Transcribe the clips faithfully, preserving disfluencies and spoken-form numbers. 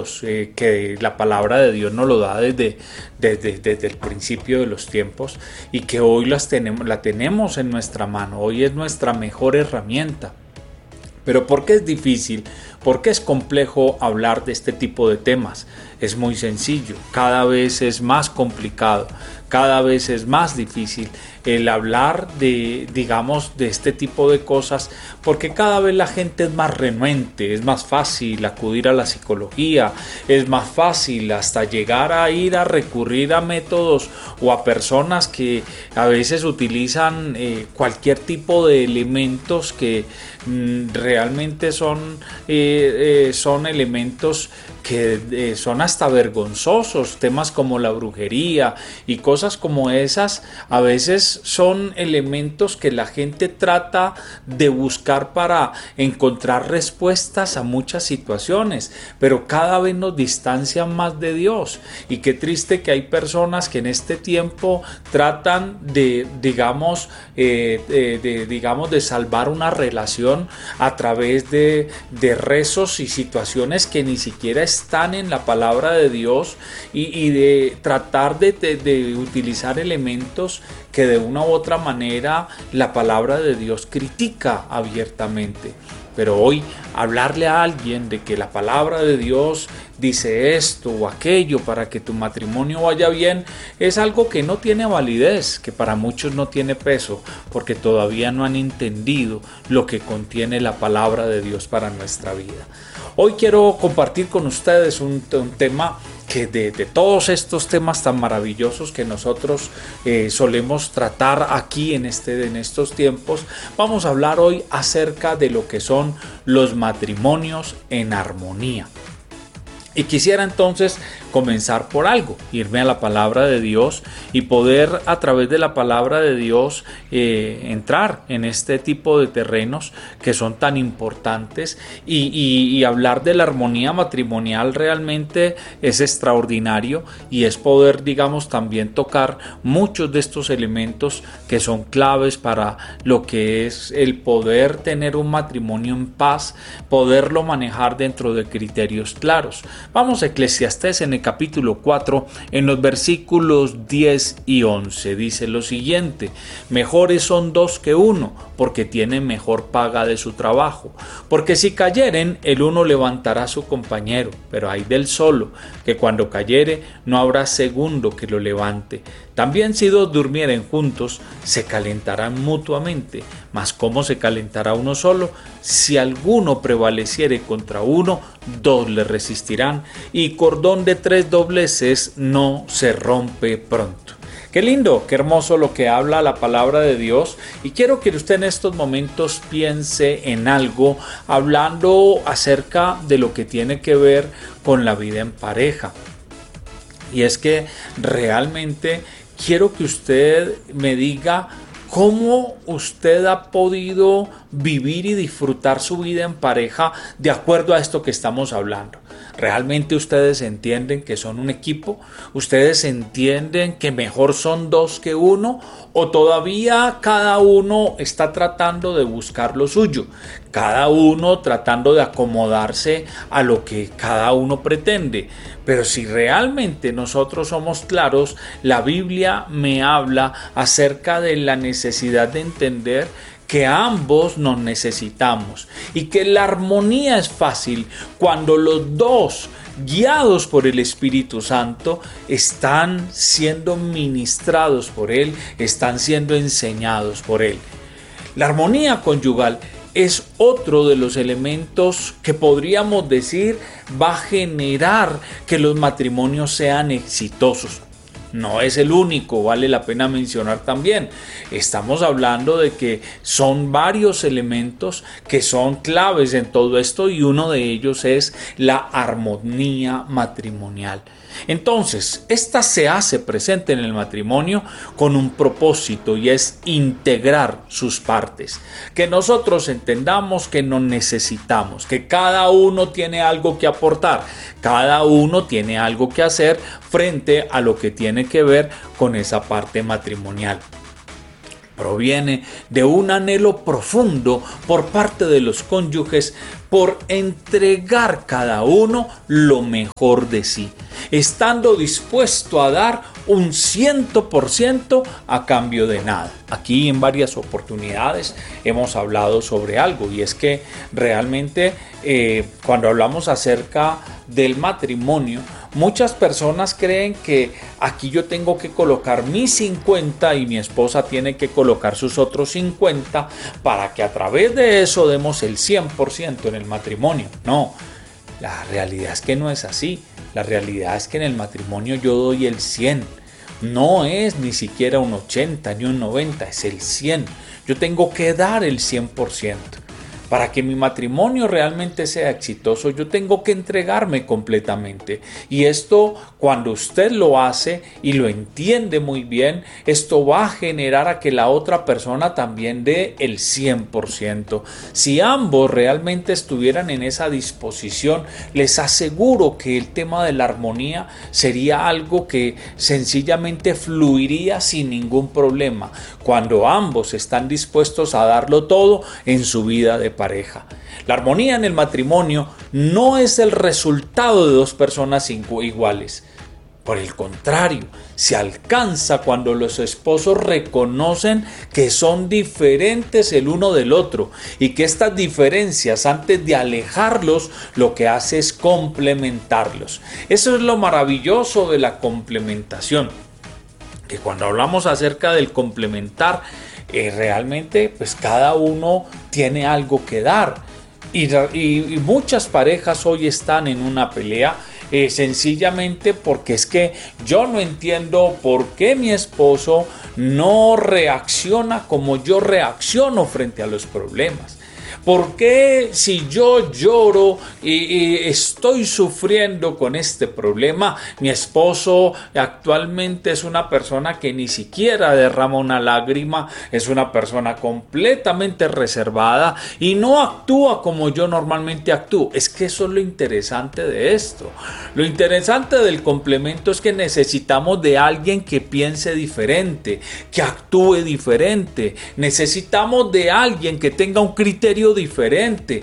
básicos eh, que la palabra de Dios nos lo da desde, desde, desde el principio de los tiempos y que hoy las tenemos, la tenemos en nuestra mano. Hoy es nuestra mejor herramienta. Pero ¿por qué es difícil? ¿Por qué es complejo hablar de este tipo de temas? Es muy sencillo, cada vez es más complicado, cada vez es más difícil el hablar de, digamos, de este tipo de cosas, porque cada vez la gente es más renuente, es más fácil acudir a la psicología, es más fácil hasta llegar a ir a recurrir a métodos o a personas que a veces utilizan eh, cualquier tipo de elementos que mm, realmente son, eh, eh, son elementos que eh, son hasta vergonzosos, temas como la brujería y cosas como esas, a veces son elementos que la gente trata de buscar para encontrar respuestas a muchas situaciones, pero cada vez nos distancian más de Dios. Y qué triste que hay personas que en este tiempo tratan de, digamos, eh, de, de, digamos, de salvar una relación a través de, de rezos y situaciones que ni siquiera están en la palabra de Dios y, y de tratar de, de, de utilizar elementos que de una u otra manera la palabra de Dios critica abiertamente. Pero hoy hablarle a alguien de que la palabra de Dios dice esto o aquello para que tu matrimonio vaya bien es algo que no tiene validez, que para muchos no tiene peso, porque todavía no han entendido lo que contiene la palabra de Dios para nuestra vida. Hoy quiero compartir con ustedes un, un tema que de, de todos estos temas tan maravillosos que nosotros eh, solemos tratar aquí en, este, en estos tiempos, vamos a hablar hoy acerca de lo que son los matrimonios en armonía. Y quisiera entonces comenzar por algo, irme a la palabra de Dios y poder a través de la palabra de Dios eh, entrar en este tipo de terrenos que son tan importantes y, y, y hablar de la armonía matrimonial realmente es extraordinario y es poder, digamos, también tocar muchos de estos elementos que son claves para lo que es el poder tener un matrimonio en paz, poderlo manejar dentro de criterios claros. Vamos a Eclesiastés en el capítulo cuatro, en los versículos diez y once. Dice lo siguiente: mejores son dos que uno, porque tienen mejor paga de su trabajo. Porque si cayeren, el uno levantará a su compañero, pero hay del solo, que cuando cayere no habrá segundo que lo levante. También si dos durmieren juntos, se calentarán mutuamente. Mas ¿cómo se calentará uno solo? Si alguno prevaleciere contra uno, dos le resistirán, y cordón de tres dobleces no se rompe pronto. Qué lindo, qué hermoso lo que habla la palabra de Dios, y quiero que usted en estos momentos piense en algo hablando acerca de lo que tiene que ver con la vida en pareja. Y es que realmente quiero que usted me diga cómo usted ha podido vivir y disfrutar su vida en pareja de acuerdo a esto que estamos hablando. ¿Realmente ustedes entienden que son un equipo? ¿Ustedes entienden que mejor son dos que uno? ¿O todavía cada uno está tratando de buscar lo suyo? Cada uno tratando de acomodarse a lo que cada uno pretende. Pero si realmente nosotros somos claros, la Biblia me habla acerca de la necesidad de entender que ambos nos necesitamos y que la armonía es fácil cuando los dos, guiados por el Espíritu Santo, están siendo ministrados por Él, están siendo enseñados por Él. La armonía conyugal es otro de los elementos que podríamos decir va a generar que los matrimonios sean exitosos. No es el único, vale la pena mencionar también. Estamos hablando de que son varios elementos que son claves en todo esto y uno de ellos es la armonía matrimonial. Entonces, esta se hace presente en el matrimonio con un propósito y es integrar sus partes. Que nosotros entendamos que nos necesitamos, que cada uno tiene algo que aportar, cada uno tiene algo que hacer frente a lo que tiene que ver con esa parte matrimonial. Proviene de un anhelo profundo por parte de los cónyuges por entregar cada uno lo mejor de sí, estando dispuesto a dar un ciento por ciento a cambio de nada. Aquí en varias oportunidades hemos hablado sobre algo, y es que realmente eh, cuando hablamos acerca del matrimonio, muchas personas creen que aquí yo tengo que colocar mis cincuenta y mi esposa tiene que colocar sus otros cincuenta para que a través de eso demos el cien por ciento en el matrimonio. No, la realidad es que no es así. La realidad es que en el matrimonio yo doy el cien. No es ni siquiera un ochenta ni un noventa, es el cien. Yo tengo que dar el cien por ciento. Para que mi matrimonio realmente sea exitoso, yo tengo que entregarme completamente. Y esto, cuando usted lo hace y lo entiende muy bien, esto va a generar a que la otra persona también dé el cien por ciento. Si ambos realmente estuvieran en esa disposición, les aseguro que el tema de la armonía sería algo que sencillamente fluiría sin ningún problema, cuando ambos están dispuestos a darlo todo en su vida de pareja. La armonía en el matrimonio no es el resultado de dos personas iguales. Por el contrario, se alcanza cuando los esposos reconocen que son diferentes el uno del otro y que estas diferencias, antes de alejarlos, lo que hace es complementarlos. Eso es lo maravilloso de la complementación, que cuando hablamos acerca del complementar, eh, realmente pues cada uno tiene algo que dar, y, y, y muchas parejas hoy están en una pelea eh, sencillamente porque es que yo no entiendo por qué mi esposo no reacciona como yo reacciono frente a los problemas. ¿Por qué si yo lloro y, y estoy sufriendo con este problema, mi esposo actualmente es una persona que ni siquiera derrama una lágrima, es una persona completamente reservada y no actúa como yo normalmente actúo? Es que eso es lo interesante de esto. Lo interesante del complemento es que necesitamos de alguien que piense diferente, que actúe diferente. Necesitamos de alguien que tenga un criterio diferente.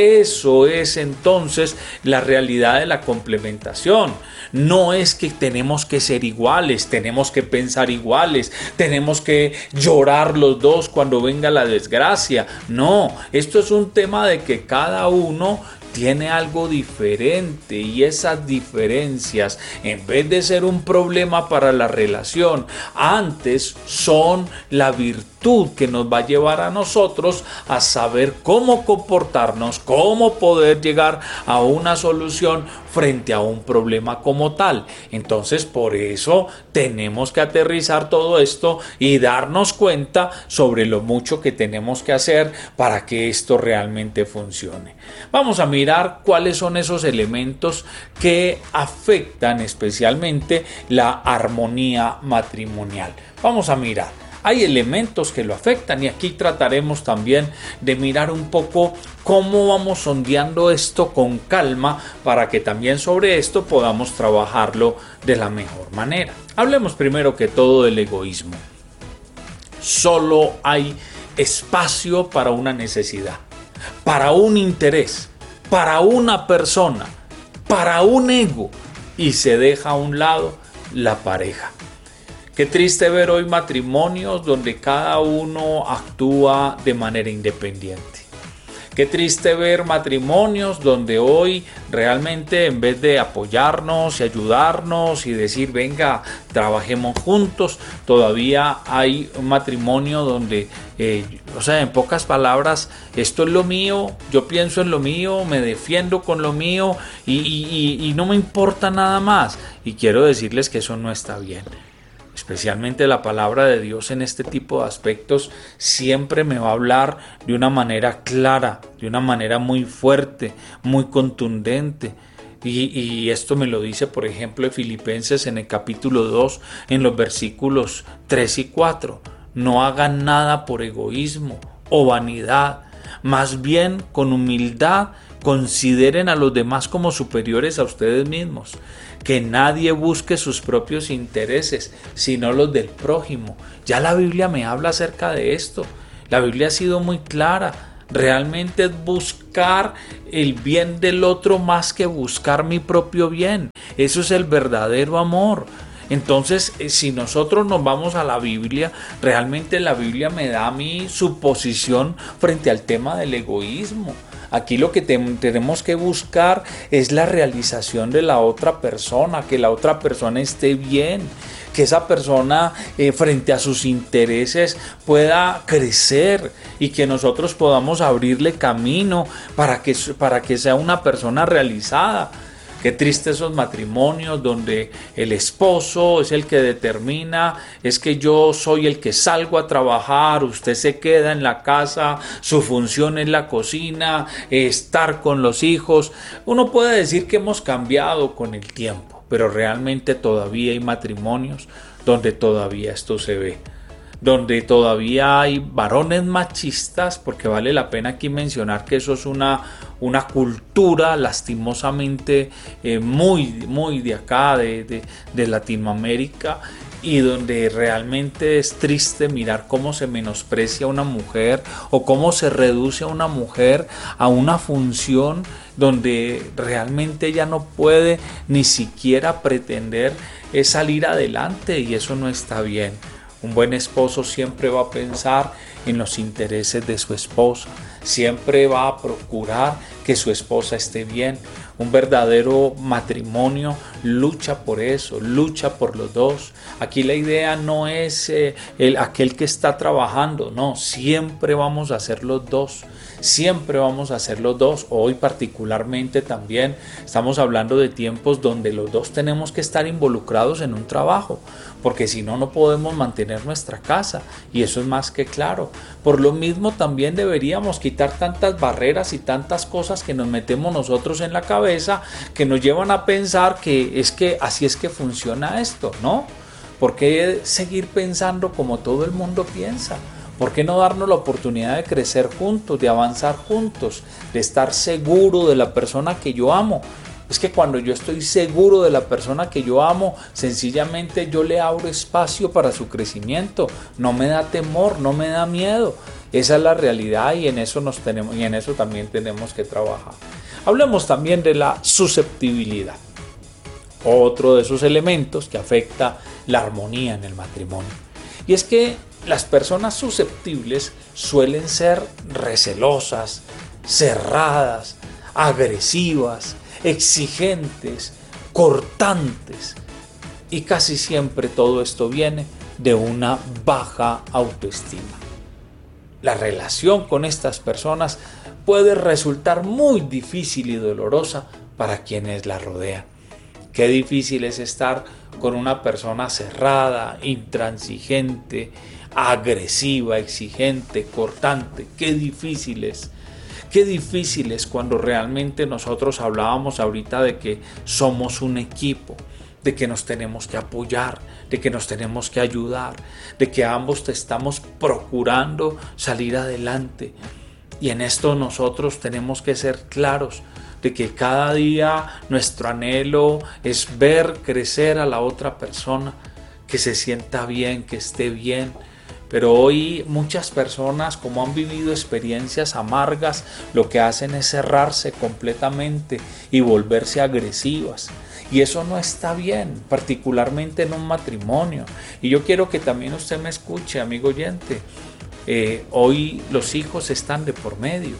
Eso es entonces la realidad de la complementación. No es que tenemos que ser iguales, tenemos que pensar iguales, tenemos que llorar los dos cuando venga la desgracia. No, esto es un tema de que cada uno tiene algo diferente, y esas diferencias, en vez de ser un problema para la relación, antes son la virtud que nos va a llevar a nosotros a saber cómo comportarnos, cómo poder llegar a una solución frente a un problema como tal. Entonces, por eso tenemos que aterrizar todo esto y darnos cuenta sobre lo mucho que tenemos que hacer para que esto realmente funcione. Vamos a mirar cuáles son esos elementos que afectan especialmente la armonía matrimonial. Vamos a mirar. Hay elementos que lo afectan, y aquí trataremos también de mirar un poco cómo vamos sondeando esto con calma para que también sobre esto podamos trabajarlo de la mejor manera. Hablemos primero que todo del egoísmo. Solo hay espacio para una necesidad, para un interés, para una persona, para un ego, y se deja a un lado la pareja. Qué triste ver hoy matrimonios donde cada uno actúa de manera independiente. Qué triste ver matrimonios donde hoy realmente, en vez de apoyarnos y ayudarnos y decir venga, trabajemos juntos, todavía hay un matrimonio donde, eh, o sea, en pocas palabras, esto es lo mío, yo pienso en lo mío, me defiendo con lo mío y, y, y no me importa nada más. Y quiero decirles que eso no está bien. Especialmente la palabra de Dios en este tipo de aspectos siempre me va a hablar de una manera clara, de una manera muy fuerte, muy contundente. Y, y esto me lo dice, por ejemplo, en Filipenses en el capítulo dos, en los versículos tres y cuatro. No hagan nada por egoísmo o vanidad, más bien con humildad consideren a los demás como superiores a ustedes mismos. Que nadie busque sus propios intereses, sino los del prójimo. Ya la Biblia me habla acerca de esto. La Biblia ha sido muy clara. Realmente es buscar el bien del otro más que buscar mi propio bien. Eso es el verdadero amor. Entonces, si nosotros nos vamos a la Biblia, realmente la Biblia me da a mí su posición frente al tema del egoísmo. Aquí lo que te, tenemos que buscar es la realización de la otra persona, que la otra persona esté bien, que esa persona eh, frente a sus intereses pueda crecer y que nosotros podamos abrirle camino para que, para que sea una persona realizada. Qué triste esos matrimonios donde el esposo es el que determina, es que yo soy el que salgo a trabajar, usted se queda en la casa, su función es la cocina, estar con los hijos. Uno puede decir que hemos cambiado con el tiempo, pero realmente todavía hay matrimonios donde todavía esto se ve. Donde todavía hay varones machistas, porque vale la pena aquí mencionar que eso es una, una cultura lastimosamente eh, muy, muy de acá, de, de, de Latinoamérica, y donde realmente es triste mirar cómo se menosprecia a una mujer o cómo se reduce a una mujer a una función donde realmente ella no puede ni siquiera pretender eh, salir adelante, y eso no está bien. Un buen esposo siempre va a pensar en los intereses de su esposa, siempre va a procurar que su esposa esté bien. Un verdadero matrimonio lucha por eso, lucha por los dos. Aquí la idea no es eh, el, aquel que está trabajando, no, siempre vamos a ser los dos. Siempre vamos a hacer los dos. Hoy particularmente también estamos hablando de tiempos donde los dos tenemos que estar involucrados en un trabajo, porque si no, no podemos mantener nuestra casa, y eso es más que claro. Por lo mismo también deberíamos quitar tantas barreras y tantas cosas que nos metemos nosotros en la cabeza, que nos llevan a pensar que es que así es que funciona esto, ¿no? ¿Por qué seguir pensando como todo el mundo piensa? ¿Por qué no darnos la oportunidad de crecer juntos, de avanzar juntos, de estar seguro de la persona que yo amo? Es que cuando yo estoy seguro de la persona que yo amo, sencillamente yo le abro espacio para su crecimiento. No me da temor, no me da miedo. Esa es la realidad, y en eso nos tenemos, y en eso también tenemos que trabajar. Hablemos también de la susceptibilidad. Otro de esos elementos que afecta la armonía en el matrimonio. Y es que las personas susceptibles suelen ser recelosas, cerradas, agresivas, exigentes, cortantes, y casi siempre todo esto viene de una baja autoestima. La relación con estas personas puede resultar muy difícil y dolorosa para quienes la rodean. Qué difícil es estar con una persona cerrada, intransigente, agresiva, exigente, cortante. Qué difícil es. Qué difícil es cuando realmente nosotros hablábamos ahorita de que somos un equipo, de que nos tenemos que apoyar, de que nos tenemos que ayudar, de que ambos te estamos procurando salir adelante. Y en esto nosotros tenemos que ser claros de que cada día nuestro anhelo es ver crecer a la otra persona, que se sienta bien, que esté bien. Pero hoy muchas personas, como han vivido experiencias amargas, lo que hacen es cerrarse completamente y volverse agresivas. Y eso no está bien, particularmente en un matrimonio. Y yo quiero que también usted me escuche, amigo oyente. Eh, hoy los hijos están de por medio.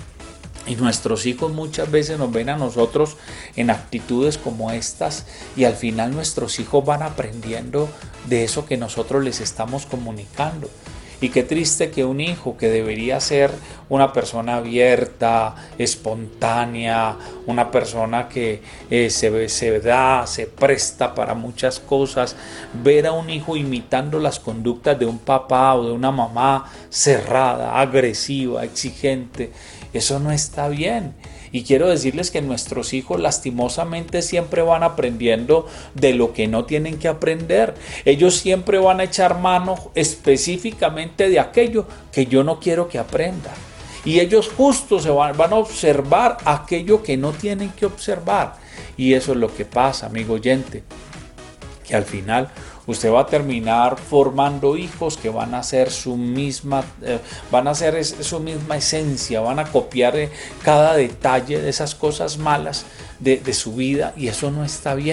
Y nuestros hijos muchas veces nos ven a nosotros en actitudes como estas, y al final nuestros hijos van aprendiendo de eso que nosotros les estamos comunicando. Y qué triste que un hijo que debería ser una persona abierta, espontánea, una persona que eh, se, se da, se presta para muchas cosas, ver a un hijo imitando las conductas de un papá o de una mamá cerrada, agresiva, exigente. Eso no está bien. Y quiero decirles que nuestros hijos lastimosamente siempre van aprendiendo de lo que no tienen que aprender. Ellos siempre van a echar mano específicamente de aquello que yo no quiero que aprenda. Y ellos justo se van, van a observar aquello que no tienen que observar. Y eso es lo que pasa, amigo oyente, que al final Usted va a terminar formando hijos que van a ser su misma, eh, van a ser es, su misma esencia, van a copiar eh, cada detalle de esas cosas malas de, de su vida, y eso no está bien.